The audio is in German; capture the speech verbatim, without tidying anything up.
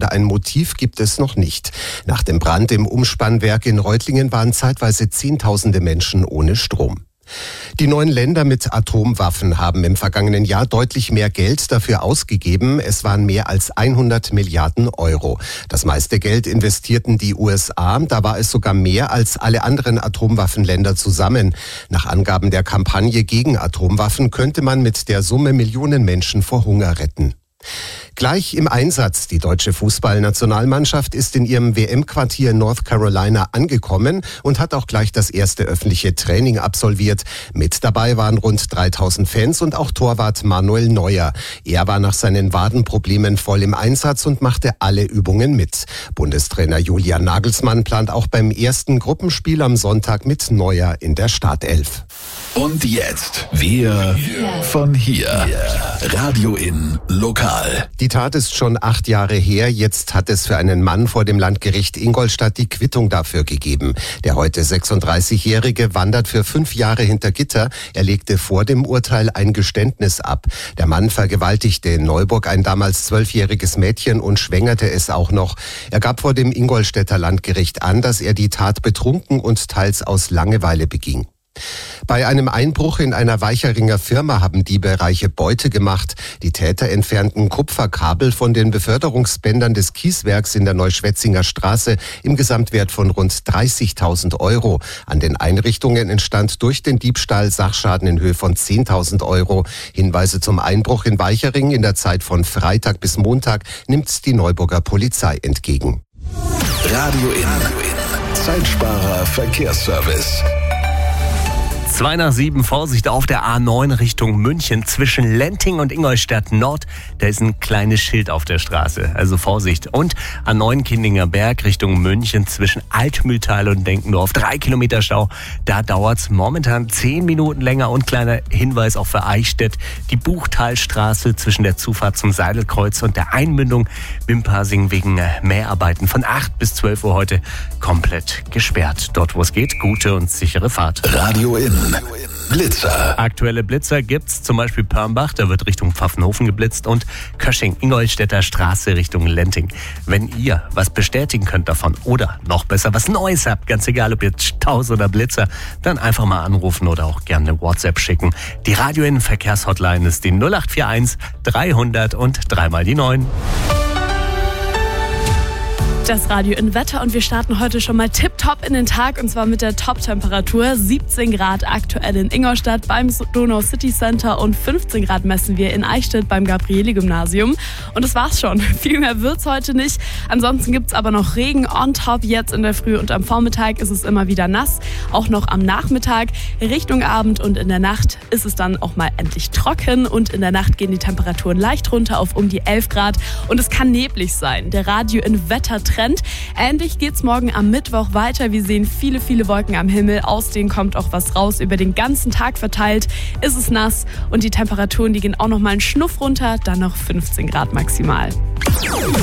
Für ein Motiv gibt es noch nicht. Nach dem Brand im Umspannwerk in Reutlingen waren zeitweise Zehntausende Menschen ohne Strom. Die neuen Länder mit Atomwaffen haben im vergangenen Jahr deutlich mehr Geld dafür ausgegeben. Es waren mehr als hundert Milliarden Euro. Das meiste Geld investierten die U S A. Da war es sogar mehr als alle anderen Atomwaffenländer zusammen. Nach Angaben der Kampagne gegen Atomwaffen könnte man mit der Summe Millionen Menschen vor Hunger retten. Gleich im Einsatz. Die deutsche Fußballnationalmannschaft ist in ihrem W M-Quartier North Carolina angekommen und hat auch gleich das erste öffentliche Training absolviert. Mit dabei waren rund dreitausend Fans und auch Torwart Manuel Neuer. Er war nach seinen Wadenproblemen voll im Einsatz und machte alle Übungen mit. Bundestrainer Julian Nagelsmann plant auch beim ersten Gruppenspiel am Sonntag mit Neuer in der Startelf. Und jetzt wir von hier. Radio in Lokal. Die Tat ist schon acht Jahre her. Jetzt hat es für einen Mann vor dem Landgericht Ingolstadt die Quittung dafür gegeben. Der heute sechsunddreißigjährige wandert für fünf Jahre hinter Gitter. Er legte vor dem Urteil ein Geständnis ab. Der Mann vergewaltigte in Neuburg ein damals zwölfjähriges Mädchen und schwängerte es auch noch. Er gab vor dem Ingolstädter Landgericht an, dass er die Tat betrunken und teils aus Langeweile beging. Bei einem Einbruch in einer Weicheringer Firma haben Diebe reiche Beute gemacht. Die Täter entfernten Kupferkabel von den Beförderungsbändern des Kieswerks in der Neuschwetzinger Straße im Gesamtwert von rund dreißigtausend Euro. An den Einrichtungen entstand durch den Diebstahl Sachschaden in Höhe von zehntausend Euro. Hinweise zum Einbruch in Weichering in der Zeit von Freitag bis Montag nimmt die Neuburger Polizei entgegen. Radio in Zeitsparer Verkehrsservice. zwei nach sieben, Vorsicht auf der A neun Richtung München zwischen Lenting und Ingolstadt Nord. Da ist ein kleines Schild auf der Straße, also Vorsicht. Und A neun Kindinger Berg Richtung München zwischen Altmühltal und Denkendorf. Drei Kilometer Stau, da dauert's momentan zehn Minuten länger. Und kleiner Hinweis auch für Eichstätt. Die Buchtalstraße zwischen der Zufahrt zum Seidelkreuz und der Einmündung Wimpassing wegen Mäharbeiten von acht bis zwölf Uhr heute komplett gesperrt. Dort, wo es geht, gute und sichere Fahrt. Radio in Blitzer. Aktuelle Blitzer gibt's zum Beispiel Pörnbach, da wird Richtung Pfaffenhofen geblitzt, und Kösching, Ingolstädter Straße Richtung Lenting. Wenn ihr was bestätigen könnt davon oder noch besser was Neues habt, ganz egal ob jetzt Staus oder Blitzer, dann einfach mal anrufen oder auch gerne eine WhatsApp schicken. Die Radio in Verkehrshotline ist die null acht vier eins dreihundert und dreimal die neun. Das Radio in Wetter und wir starten heute schon mal tipptopp in den Tag, und zwar mit der Top-Temperatur. siebzehn Grad aktuell in Ingolstadt beim Donau City Center und fünfzehn Grad messen wir in Eichstätt beim Gabrieli-Gymnasium. Und das war's schon. Viel mehr wird's heute nicht. Ansonsten gibt's aber noch Regen on top. Jetzt in der Früh und am Vormittag ist es immer wieder nass. Auch noch am Nachmittag, Richtung Abend und in der Nacht ist es dann auch mal endlich trocken. Und in der Nacht gehen die Temperaturen leicht runter auf um die elf Grad. Und es kann neblig sein. Der Radio in Wetter Ähnlich geht's morgen am Mittwoch weiter. Wir sehen viele, viele Wolken am Himmel. Aus denen kommt auch was raus. Über den ganzen Tag verteilt ist es nass und die Temperaturen, die gehen auch noch mal einen Schnuff runter. Dann noch fünfzehn Grad maximal.